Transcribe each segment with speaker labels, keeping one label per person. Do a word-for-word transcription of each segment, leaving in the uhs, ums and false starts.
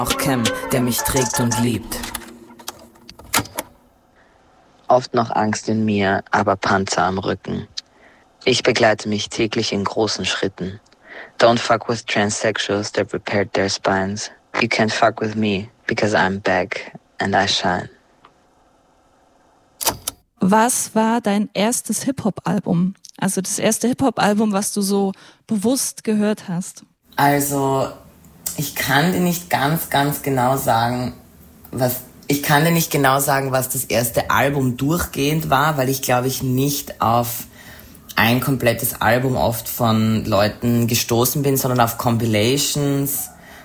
Speaker 1: Auch Cam, der mich trägt und liebt.
Speaker 2: Oft noch Angst in mir, aber Panzer am Rücken. Ich begleite mich täglich in großen Schritten. Don't fuck with transsexuals that repaired their spines. You can't fuck with me, because I'm back and I shine.
Speaker 3: Was war dein erstes Hip-Hop-Album? Also das erste Hip-Hop-Album, was du so bewusst gehört hast?
Speaker 4: Also, ich kann dir nicht ganz, ganz genau sagen, was... Ich kann dir nicht genau sagen, was das erste Album durchgehend war, weil ich, glaube ich, nicht auf ein komplettes Album oft von Leuten gestoßen bin, sondern auf Compilations.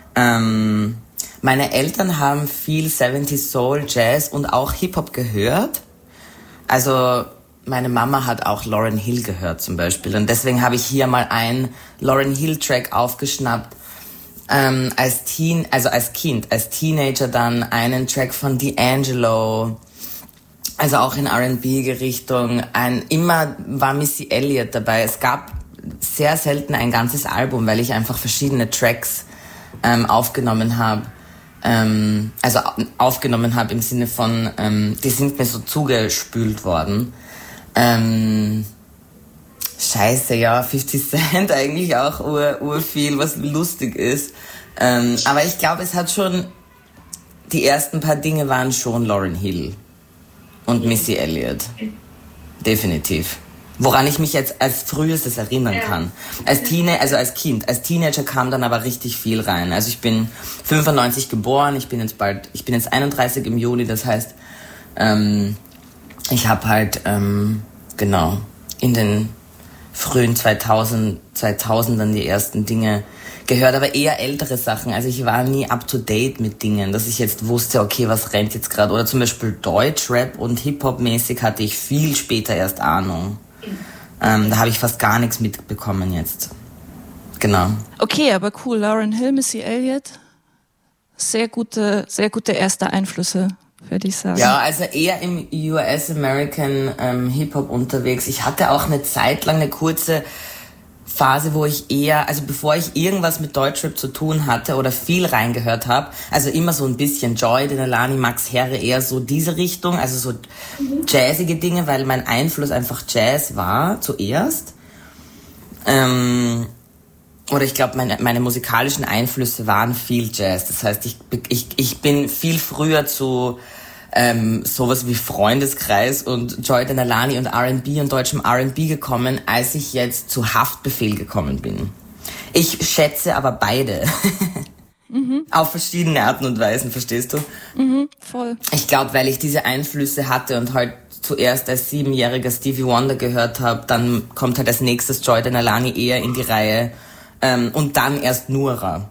Speaker 4: Ähm, meine Eltern haben viel siebziger Soul, Jazz und auch Hip-Hop gehört. Also meine Mama hat auch Lauryn Hill gehört zum Beispiel. Und deswegen habe ich hier mal einen Lauryn Hill-Track aufgeschnappt. Ähm, als Teen, also als Kind, als Teenager dann einen Track von D'Angelo, also auch in R and B-Richtung. Ein, immer war Missy Elliott dabei. Es gab sehr selten ein ganzes Album, weil ich einfach verschiedene Tracks ähm, aufgenommen habe. Ähm, also aufgenommen habe im Sinne von, ähm, die sind mir so zugespült worden. Ähm, Scheiße, ja, fifty Cent eigentlich auch ur, ur viel, was lustig ist. Ähm, aber ich glaube, es hat schon, die ersten paar Dinge waren schon Lauryn Hill und Missy Elliott. Definitiv. Woran ich mich jetzt als frühestes erinnern kann. Als Teenie, also als Kind, als Teenager kam dann aber richtig viel rein. Also ich bin fünfundneunzig geboren, ich bin jetzt bald, ich bin jetzt einunddreißig im Juli, das heißt, ähm, ich habe halt, ähm, genau, in den frühen zweitausend, zweitausendern die ersten Dinge gehört, aber eher ältere Sachen. Also ich war nie up to date mit Dingen, dass ich jetzt wusste, okay, was rennt jetzt gerade. Oder zum Beispiel Deutschrap und Hip-Hop-mäßig hatte ich viel später erst Ahnung. Ähm, da habe ich fast gar nichts mitbekommen jetzt. Genau.
Speaker 3: Okay, aber cool. Lauryn Hill, Missy Elliott, sehr gute, sehr gute erste Einflüsse, würde ich sagen.
Speaker 4: Ja, also eher im U S-American ähm, Hip-Hop unterwegs. Ich hatte auch eine Zeit lang eine kurze Phase, wo ich eher, also bevor ich irgendwas mit Deutschrap zu tun hatte oder viel reingehört habe, also immer so ein bisschen Joy, Denelani, Max Herre, eher so diese Richtung, also so jazzige Dinge, weil mein Einfluss einfach Jazz war zuerst. Ähm, oder ich glaube, meine, meine musikalischen Einflüsse waren viel Jazz. Das heißt, ich, ich, ich bin viel früher zu ähm, sowas wie Freundeskreis und Joy Denelani und R and B und deutschem R and B gekommen, als ich jetzt zu Haftbefehl gekommen bin. Ich schätze aber beide. Mhm. Auf verschiedene Arten und Weisen, verstehst du?
Speaker 3: Mhm, voll.
Speaker 4: Ich glaube, weil ich diese Einflüsse hatte und halt zuerst als siebenjähriger Stevie Wonder gehört habe, dann kommt halt als nächstes Joy Denelani eher in die Reihe ähm, und dann erst Nura.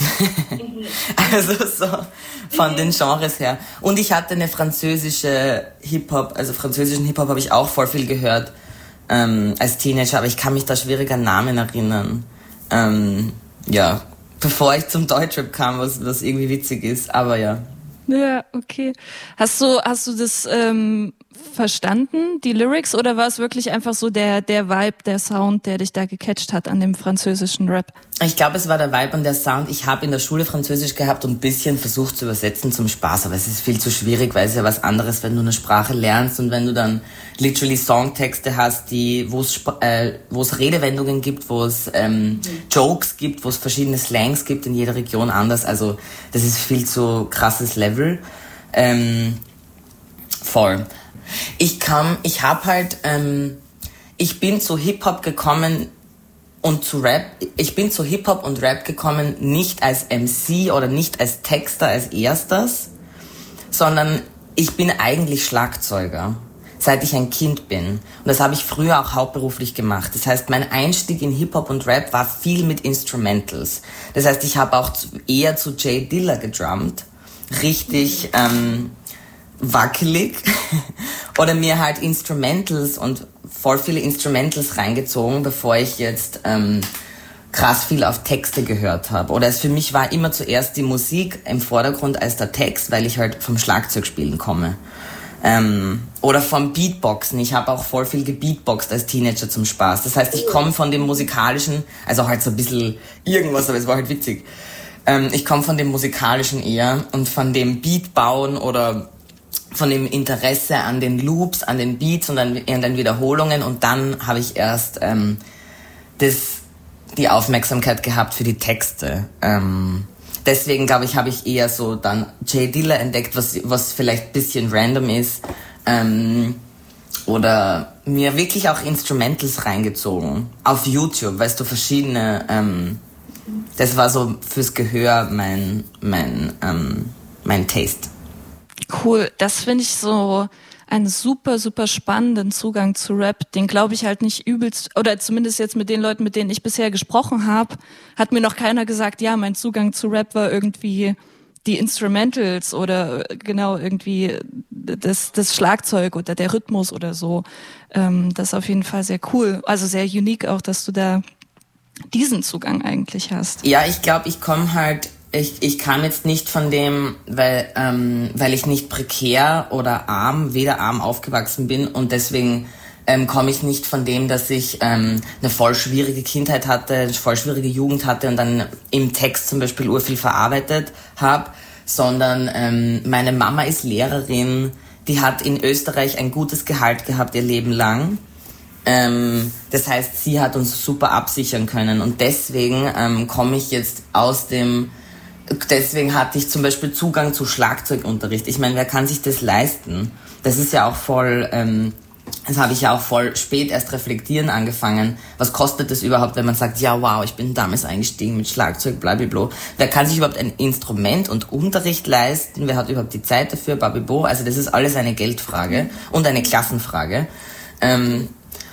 Speaker 4: Also so von den Genres her. Und ich hatte eine französische Hip-Hop, also französischen Hip-Hop habe ich auch voll viel gehört ähm, als Teenager, aber ich kann mich da schwierig an Namen erinnern. Ähm, ja, bevor ich zum Deutschrap kam, was, was irgendwie witzig ist, aber ja.
Speaker 3: Ja, okay. Hast du, hast du das ähm, verstanden, die Lyrics, oder war es wirklich einfach so der, der Vibe, der Sound, der dich da gecatcht hat an dem französischen Rap?
Speaker 4: Ich glaube, es war der Vibe und der Sound. Ich habe in der Schule Französisch gehabt und ein bisschen versucht zu übersetzen zum Spaß, aber es ist viel zu schwierig, weil es ja was anderes, wenn du eine Sprache lernst und wenn du dann literally Songtexte hast, die, wo es äh, wo es Redewendungen gibt, wo es ähm, mhm. Jokes gibt, wo es verschiedene Slangs gibt, in jeder Region anders. Also das ist viel zu krasses Level. Ähm, voll. Ich kam, ich habe halt, ähm, ich bin zu Hip-Hop gekommen und zu Rap. Ich bin zu Hip-Hop und Rap gekommen, nicht als M C oder nicht als Texter als erstes, sondern ich bin eigentlich Schlagzeuger, seit ich ein Kind bin. Und das habe ich früher auch hauptberuflich gemacht. Das heißt, mein Einstieg in Hip-Hop und Rap war viel mit Instrumentals. Das heißt, ich habe auch eher zu Jay Dilla gedrummt. Richtig ähm, wackelig. Oder mir halt Instrumentals und voll viele Instrumentals reingezogen, bevor ich jetzt ähm, krass viel auf Texte gehört habe. Oder es für mich war immer zuerst die Musik im Vordergrund als der Text, weil ich halt vom Schlagzeugspielen komme. Ähm, oder vom Beatboxen. Ich habe auch voll viel gebeatboxt als Teenager zum Spaß. Das heißt, ich komme von dem musikalischen, also halt so ein bisschen irgendwas, aber es war halt witzig, Ähm, ich komme von dem Musikalischen eher und von dem Beat bauen oder von dem Interesse an den Loops, an den Beats und an, an den Wiederholungen, und dann habe ich erst ähm, das, die Aufmerksamkeit gehabt für die Texte. Ähm, deswegen glaube ich, habe ich eher so dann Jay Dilla entdeckt, was, was vielleicht ein bisschen random ist, ähm, oder mir wirklich auch Instrumentals reingezogen auf YouTube, weißt du, verschiedene. Ähm, das war so fürs Gehör mein mein ähm, mein Taste.
Speaker 3: Cool, das finde ich so einen super, super spannenden Zugang zu Rap, den glaube ich halt nicht übelst, oder zumindest jetzt mit den Leuten, mit denen ich bisher gesprochen habe, hat mir noch keiner gesagt, ja, mein Zugang zu Rap war irgendwie die Instrumentals oder genau irgendwie das, das Schlagzeug oder der Rhythmus oder so. Ähm, das ist auf jeden Fall sehr cool, also sehr unique auch, dass du da diesen Zugang eigentlich hast.
Speaker 4: Ja, ich glaube, ich komme halt Ich, ich kam jetzt nicht von dem, weil, ähm, weil ich nicht prekär oder arm, weder arm aufgewachsen bin, und deswegen ähm, komme ich nicht von dem, dass ich ähm, eine voll schwierige Kindheit hatte, eine voll schwierige Jugend hatte und dann im Text zum Beispiel urviel verarbeitet habe, sondern ähm, meine Mama ist Lehrerin, die hat in Österreich ein gutes Gehalt gehabt ihr Leben lang. Ähm, das heißt, sie hat uns super absichern können, und deswegen ähm, komme ich jetzt aus dem Deswegen hatte ich zum Beispiel Zugang zu Schlagzeugunterricht. Ich meine, wer kann sich das leisten? Das ist ja auch voll, ähm, das habe ich ja auch voll spät erst reflektieren angefangen. Was kostet das überhaupt, wenn man sagt, ja wow, ich bin damals eingestiegen mit Schlagzeug, blablabla. Wer kann sich überhaupt ein Instrument und Unterricht leisten? Wer hat überhaupt die Zeit dafür, blablabla? Also das ist alles eine Geldfrage und eine Klassenfrage. Ähm,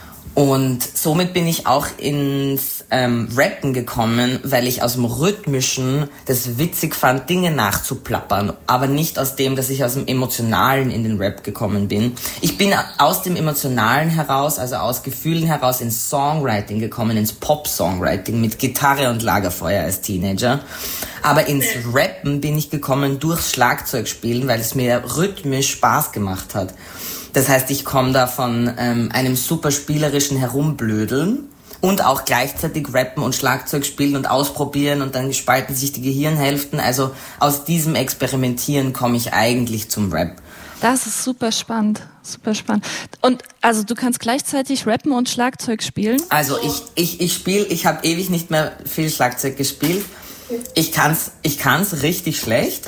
Speaker 4: Und somit bin ich auch ins ähm, Rappen gekommen, weil ich aus dem Rhythmischen das witzig fand, Dinge nachzuplappern, aber nicht aus dem, dass ich aus dem Emotionalen in den Rap gekommen bin. Ich bin aus dem Emotionalen heraus, also aus Gefühlen heraus, ins Songwriting gekommen, ins Pop-Songwriting mit Gitarre und Lagerfeuer als Teenager. Aber ins Rappen bin ich gekommen durchs Schlagzeugspielen, weil es mir rhythmisch Spaß gemacht hat. Das heißt, ich komme da von ähm, einem super spielerischen Herumblödeln und auch gleichzeitig rappen und Schlagzeug spielen und ausprobieren, und dann spalten sich die Gehirnhälften. Also aus diesem Experimentieren komme ich eigentlich zum Rap.
Speaker 3: Das ist super spannend, super spannend. Und also du kannst gleichzeitig rappen und Schlagzeug spielen?
Speaker 4: Also ich ich ich spiele, ich habe ewig nicht mehr viel Schlagzeug gespielt. Ich kann's, ich kann's richtig schlecht,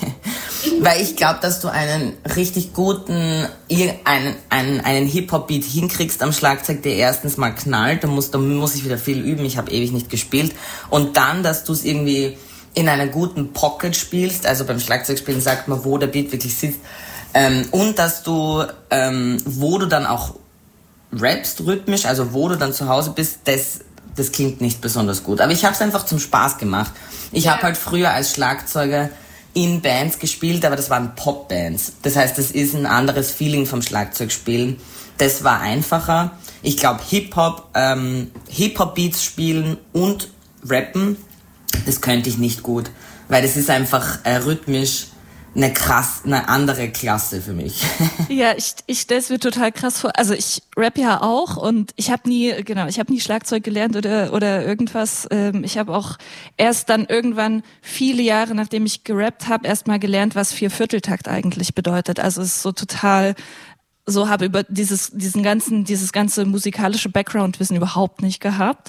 Speaker 4: weil ich glaube, dass du einen richtig guten, einen, einen, einen Hip-Hop-Beat hinkriegst am Schlagzeug, der erstens mal knallt, da muss, da muss ich wieder viel üben, ich habe ewig nicht gespielt, und dann, dass du es irgendwie in einer guten Pocket spielst, also beim Schlagzeugspielen sagt man, wo der Beat wirklich sitzt, ähm, und dass du, ähm, wo du dann auch rappst rhythmisch, also wo du dann zu Hause bist, das Das klingt nicht besonders gut. Aber ich habe es einfach zum Spaß gemacht. Ich habe halt früher als Schlagzeuger in Bands gespielt, aber das waren Popbands. Das heißt, das ist ein anderes Feeling vom Schlagzeugspielen. Das war einfacher. Ich glaube, Hip-Hop, ähm, Hip-Hop-Beats spielen und rappen, das könnte ich nicht gut. Weil das ist einfach äh, rhythmisch eine krass, eine andere Klasse für mich.
Speaker 3: Ja, ich ich stell's mir total krass vor. Also ich rap ja auch, und ich habe nie, genau, ich habe nie Schlagzeug gelernt oder oder irgendwas. Ich habe auch erst dann irgendwann viele Jahre, nachdem ich gerappt habe, erst mal gelernt, was Viervierteltakt eigentlich bedeutet. Also es ist so total, so habe über dieses diesen ganzen dieses ganze musikalische Background-Wissen überhaupt nicht gehabt.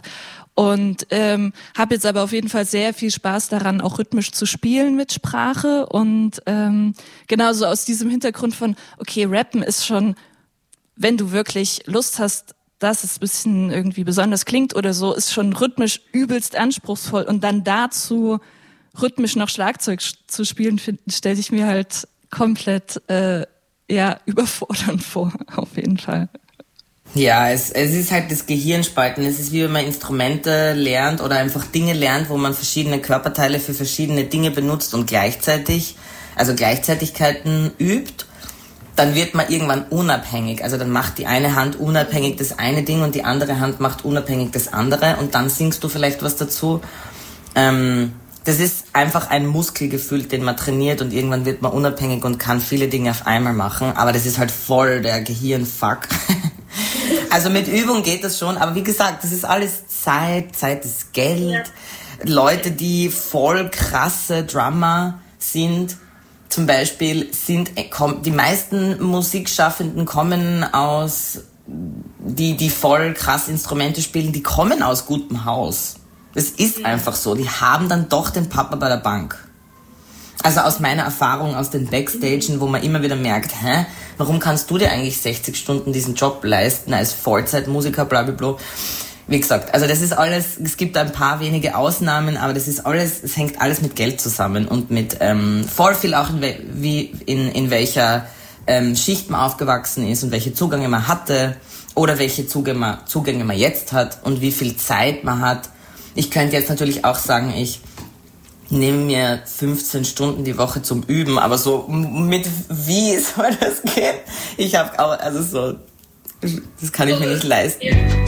Speaker 3: Und ähm, habe jetzt aber auf jeden Fall sehr viel Spaß daran, auch rhythmisch zu spielen mit Sprache. Und ähm, genauso aus diesem Hintergrund von, okay, Rappen ist schon, wenn du wirklich Lust hast, dass es ein bisschen irgendwie besonders klingt oder so, ist schon rhythmisch übelst anspruchsvoll. Und dann dazu rhythmisch noch Schlagzeug zu spielen, stelle ich mir halt komplett äh, ja überfordernd vor, auf jeden Fall.
Speaker 4: Ja, es, es ist halt das Gehirnspalten. Es ist wie wenn man Instrumente lernt oder einfach Dinge lernt, wo man verschiedene Körperteile für verschiedene Dinge benutzt und gleichzeitig, also Gleichzeitigkeiten übt. Dann wird man irgendwann unabhängig. Also dann macht die eine Hand unabhängig das eine Ding und die andere Hand macht unabhängig das andere, und dann singst du vielleicht was dazu. Ähm, das ist einfach ein Muskelgefühl, den man trainiert, und irgendwann wird man unabhängig und kann viele Dinge auf einmal machen. Aber das ist halt voll der Gehirnfuck. Also mit Übung geht das schon, aber wie gesagt, das ist alles Zeit, Zeit ist Geld. Leute, die voll krasse Drummer sind, zum Beispiel sind die meisten Musikschaffenden kommen aus, die, die voll krass Instrumente spielen, die kommen aus gutem Haus. Das ist einfach so. Die haben dann doch den Papa bei der Bank. Also aus meiner Erfahrung aus den Backstagen, wo man immer wieder merkt, hä, warum kannst du dir eigentlich sechzig Stunden diesen Job leisten als Vollzeitmusiker, bla bla bla. Wie gesagt, also das ist alles, es gibt ein paar wenige Ausnahmen, aber das ist alles, es hängt alles mit Geld zusammen und mit ähm, voll viel auch in, we- wie in, in welcher ähm, Schicht man aufgewachsen ist und welche Zugänge man hatte oder welche Zugänge man, Zugänge man jetzt hat und wie viel Zeit man hat. Ich könnte jetzt natürlich auch sagen, ich nehme mir fünfzehn Stunden die Woche zum Üben, aber so mit wie soll das gehen? Ich habe auch, also so, das kann ich mir nicht leisten.